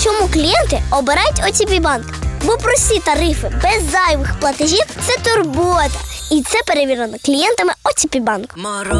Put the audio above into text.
Чому клієнти обирають OTP Bank? Бо прості тарифи без зайвих платежів – це турбота. І це перевірено клієнтами OTP Bank.